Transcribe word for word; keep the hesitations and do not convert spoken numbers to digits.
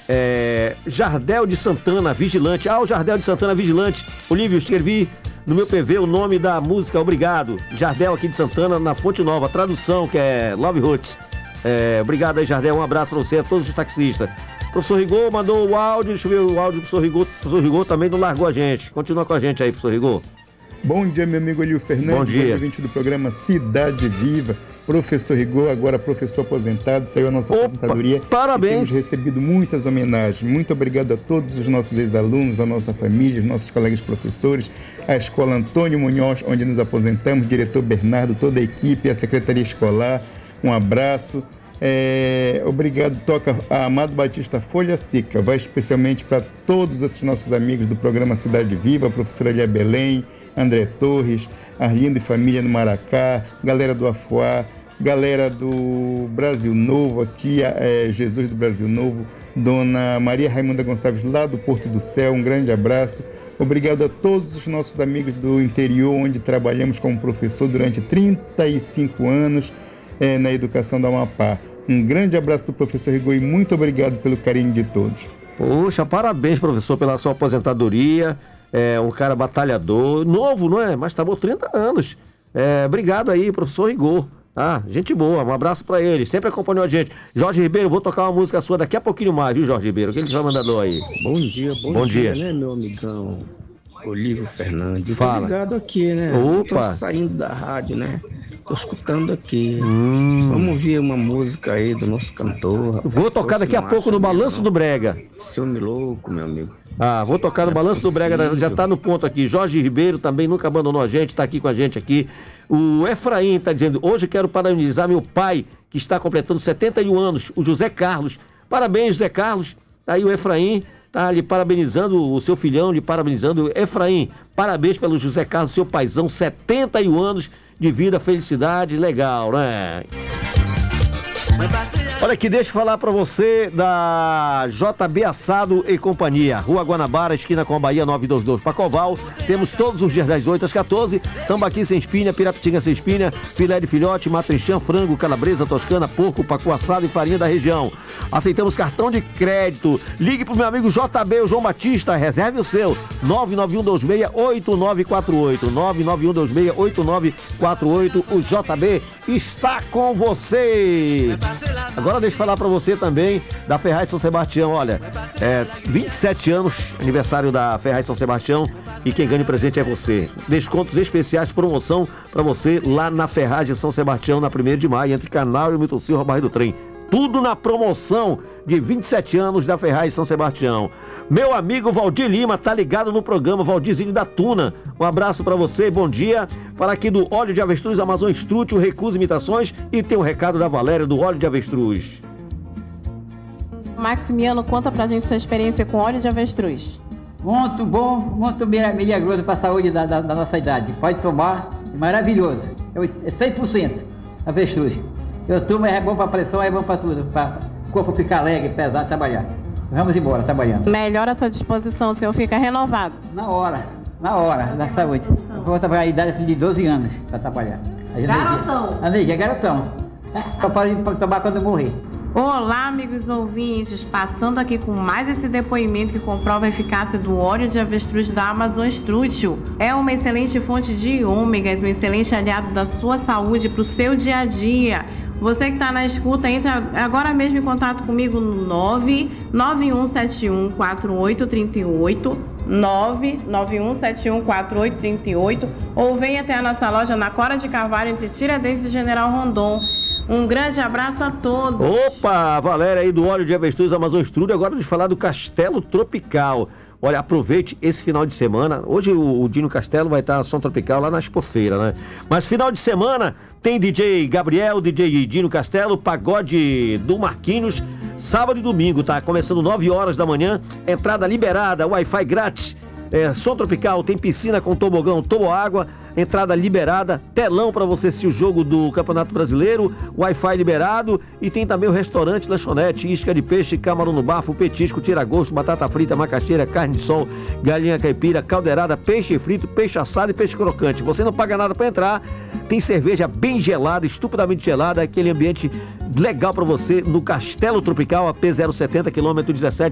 É, Jardel de Santana, Vigilante. Ah, o Jardel de Santana, Vigilante. Olívio, escrevi no meu P V o nome da música, obrigado. Jardel aqui de Santana, na Fonte Nova. Tradução, que é Love Roots. É, obrigado aí, Jardel. Um abraço pra você, a todos os taxistas. Professor Rigor mandou o áudio, deixa eu ver o áudio do professor Rigor. O professor Rigor também não largou a gente. Continua com a gente aí, professor Rigor. Bom dia, meu amigo Olívio Fernandes. Bom dia. ouvinte do programa Cidade Viva. Professor Rigor, agora professor aposentado, saiu a nossa Opa, aposentadoria. Parabéns. Temos recebido muitas homenagens. Muito obrigado a todos os nossos ex-alunos, a nossa família, os nossos colegas professores, a Escola Antônio Munhoz, onde nos aposentamos, diretor Bernardo, toda a equipe, a Secretaria Escolar. Um abraço. É, obrigado, toca a Amado Batista Folha Seca. Vai especialmente para todos esses nossos amigos do programa Cidade Viva, a professora Elia Belém, André Torres, Arlindo e família no Maracá, galera do Afuá, galera do Brasil Novo aqui, é, Jesus do Brasil Novo, Dona Maria Raimunda Gonçalves lá do Porto do Céu, um grande abraço. Obrigado a todos os nossos amigos do interior, onde trabalhamos como professor durante trinta e cinco anos é, na educação do Amapá. Um grande abraço do professor Rigor e muito obrigado pelo carinho de todos. Poxa, parabéns, professor, pela sua aposentadoria. É um cara batalhador, novo, não é? Mas tá bom, trinta anos. É, obrigado aí, professor Rigor. Ah, gente boa, um abraço pra ele, sempre acompanhou a gente. Jorge Ribeiro, vou tocar uma música sua daqui a pouquinho mais, viu, Jorge Ribeiro? O que ele já mandou aí? Bom dia, bom, bom dia, dia, né, meu amigão Olívio Fernandes. Fala. Tô ligado aqui, né? Opa. Tô saindo da rádio, né? Tô escutando aqui. Hum. Vamos ouvir uma música aí do nosso cantor. Rapaz. Vou tocar daqui a pouco no Balanço do Brega. Seu me louco, meu amigo. Ah, vou tocar no é Balanço possível. do Brega, já tá no ponto aqui. Jorge Ribeiro também nunca abandonou a gente, tá aqui com a gente aqui. O Efraim tá dizendo, hoje quero parabenizar meu pai, que está completando setenta e um anos, o José Carlos. Parabéns, José Carlos. Tá aí o Efraim, tá lhe parabenizando, o seu filhão lhe parabenizando. Efraim, parabéns pelo José Carlos, seu paizão, setenta e um anos de vida, felicidade, legal, né? Olha aqui, deixa eu falar pra você da J B Assado e Companhia, Rua Guanabara, esquina com a Bahia novecentos e vinte e dois, Pacoval. Temos todos os dias das oito às quatorze, tambaqui sem espinha, pirapitinga sem espinha, filé de filhote, matrinchã, frango, calabresa, toscana, porco, pacu assado e farinha da região. Aceitamos cartão de crédito. Ligue pro meu amigo J B, o João Batista, reserve o seu, nove nove um dois seis oito nove quatro oito, nove nove um dois seis oito nove quatro oito. O J B está com você. Agora deixa eu falar pra você também da Ferraz São Sebastião. Olha, é vinte e sete anos, aniversário da Ferraz São Sebastião, e quem ganha o presente é você. Descontos especiais, promoção pra você lá na Ferraz de São Sebastião, na primeiro de maio, entre Canal e o Milton Silva, Barra do Trem. Tudo na promoção de vinte e sete anos da Ferraz São Sebastião. Meu amigo Valdir Lima tá ligado no programa, Valdirzinho da Tuna. Um abraço pra você, bom dia. Falar aqui do óleo de avestruz Amazon Strut, o Recusa Imitações, e tem um recado da Valéria do óleo de avestruz. Maximiano, conta pra gente sua experiência com óleo de avestruz. Muito bom, muito milagroso para a saúde da, da, da nossa idade. Pode tomar, é maravilhoso. É cem por cento avestruz. Eu tomo, é bom para pressão, é bom para tudo, para o corpo ficar alegre, pesado, trabalhar. Vamos embora, trabalhando. Melhora a sua disposição, o senhor fica renovado. Na hora, na hora, da saúde. Eu vou trabalhar a idade assim, de doze anos para trabalhar. Garotão. A energia é garotão. Só pode tomar quando eu morrer. Olá, amigos ouvintes, passando aqui com mais esse depoimento que comprova a eficácia do óleo de avestruz da Amazon Strútil. É uma excelente fonte de ômegas, um excelente aliado da sua saúde para o seu dia a dia. Você que está na escuta, entra agora mesmo em contato comigo no nove nove um sete um quatro oito três oito, nove nove um sete um quatro oito três oito, ou venha até a nossa loja na Cora de Carvalho, entre Tiradentes e General Rondon. Um grande abraço a todos. Opa, Valéria aí do óleo de avestruz Amazon Strútil. Agora de falar do Castelo Tropical. Olha, aproveite esse final de semana. Hoje o, o Dino Castelo vai estar som tropical lá na Expofeira, né? Mas final de semana tem D J Gabriel, D J Dino Castelo, pagode do Marquinhos, sábado e domingo, tá? Começando nove horas da manhã, entrada liberada, Wi-Fi grátis. É, som tropical, tem piscina com tobogão, toboágua, entrada liberada, telão para você assistir o jogo do Campeonato Brasileiro, Wi-Fi liberado, e tem também o restaurante, lanchonete, isca de peixe, camarão no bafo, petisco, tira-gosto, batata frita, macaxeira, carne de sol, galinha caipira, caldeirada, peixe frito, peixe assado e peixe crocante. Você não paga nada para entrar, tem cerveja bem gelada, estupidamente gelada, aquele ambiente legal para você no Castelo Tropical, A P zero setenta, quilômetro dezessete.